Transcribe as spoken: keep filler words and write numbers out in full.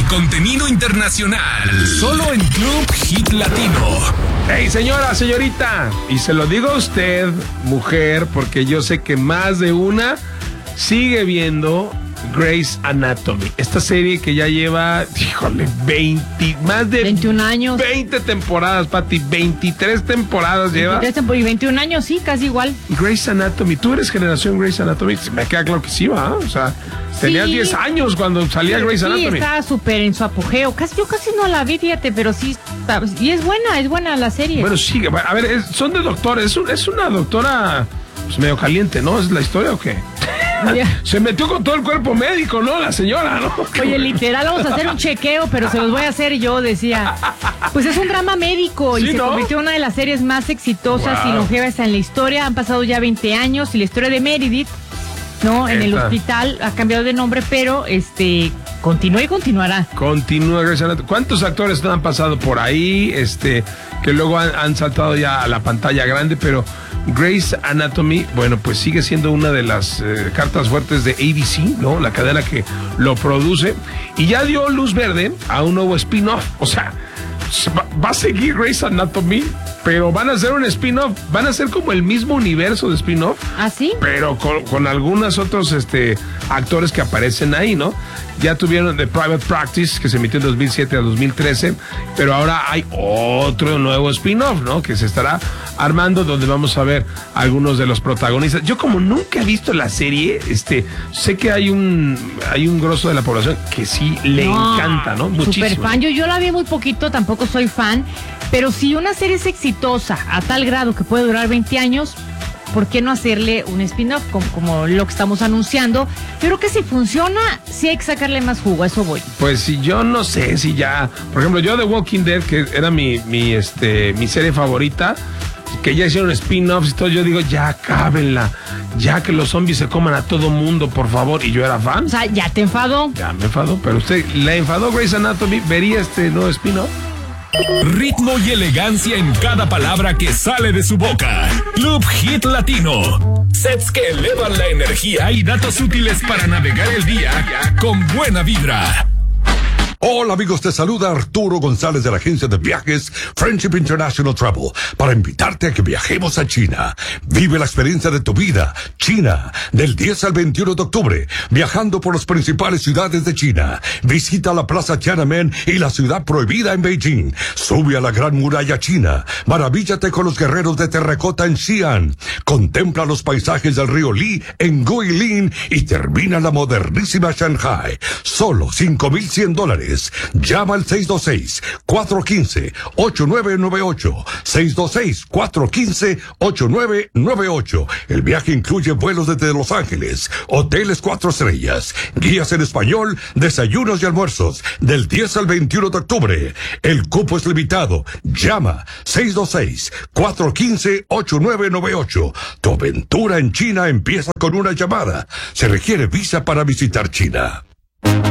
contenido internacional. Solo en Club Hit Latino. Hey, señora, señorita. Y se lo digo a usted, mujer, porque yo sé que más de una sigue viendo Grey's Anatomy. Esta serie que ya lleva, híjole, veinte, más de veintiún años. veinte temporadas, Pati. veintitrés temporadas lleva. veintitrés temporadas y veintiún años, sí, casi igual. Grey's Anatomy. ¿Tú eres generación Grey's Anatomy? Me queda claro que sí, ¿va? O sea, tenías sí. diez años cuando salía Grey's Anatomy. Sí, estaba súper en su apogeo. Casi, yo casi no la vi, fíjate, pero sí. Está, y es buena, es buena la serie. Bueno, sí, a ver, es, son de doctores. Es, un, es una doctora pues, medio caliente, ¿no? ¿Es la historia o qué? Yeah. Se metió con todo el cuerpo médico, ¿no? La señora, ¿no? Oye, literal, vamos a hacer un chequeo, pero se los voy a hacer yo, decía. Pues es un drama médico y ¿Sí, se no? convirtió en una de las series más exitosas wow. y longevas en la historia. Han pasado ya veinte años y la historia de Meredith, ¿no? En Esta. el hospital ha cambiado de nombre, pero este continúa y continuará. Continúa. ¿Cuántos actores no han pasado por ahí? Este, que luego han, han saltado ya a la pantalla grande, pero Grey's Anatomy, bueno, pues sigue siendo una de las eh, cartas fuertes de A B C, ¿no? La cadena que lo produce. Y ya dio luz verde a un nuevo spin-off. O sea, va, va a seguir Grey's Anatomy, pero van a hacer un spin-off. Van a ser como el mismo universo de spin-off. ¿Ah, sí? Pero con, con algunos otros este, actores que aparecen ahí, ¿no? Ya tuvieron The Private Practice, que se emitió en dos mil siete a dos mil trece, pero ahora hay otro nuevo spin-off, ¿no? Que se estará armando, donde vamos a ver algunos de los protagonistas. Yo como nunca he visto la serie, este, sé que hay un hay un grosso de la población que sí le no, encanta, ¿no? Muchísimo. Super fan. Yo, yo la vi muy poquito, tampoco soy fan, pero si una serie es exitosa a tal grado que puede durar veinte años, ¿por qué no hacerle un spin-off como, como lo que estamos anunciando? Yo creo que si funciona, sí hay que sacarle más jugo, a eso voy. Pues si yo no sé si ya, por ejemplo, yo The Walking Dead, que era mi, mi, este, mi serie favorita, que ya hicieron spin-offs y todo, yo digo, ya cábenla, ya que los zombies se coman a todo mundo, por favor, y yo era fan. O sea, ¿ya te enfadó? Ya me enfadó, pero usted, ¿le enfadó Grey's Anatomy? ¿Vería este nuevo spin-off? Ritmo y elegancia en cada palabra que sale de su boca. Club Hit Latino. Sets que elevan la energía y datos útiles para navegar el día con buena vibra. Hola amigos, te saluda Arturo González de la agencia de viajes Friendship International Travel para invitarte a que viajemos a China. Vive la experiencia de tu vida. China, del diez al veintiuno de octubre, viajando por las principales ciudades de China. Visita la Plaza Tiananmen y la ciudad prohibida en Beijing. Sube a la Gran Muralla China. Maravíllate con los guerreros de terracota en Xi'an. Contempla los paisajes del río Li en Guilin y termina la modernísima Shanghai. Solo cinco mil cien dólares. Llama al seis dos seis, cuatro uno cinco, ocho nueve nueve ocho. seis dos seis, cuatro uno cinco, ocho nueve nueve ocho. El viaje incluye vuelos desde Los Ángeles, hoteles cuatro estrellas, guías en español, desayunos y almuerzos, del diez al veintiuno de octubre. El cupo es limitado. Llama seis dos seis, cuatro uno cinco, ocho nueve nueve ocho. Tu aventura en China empieza con una llamada. Se requiere visa para visitar China.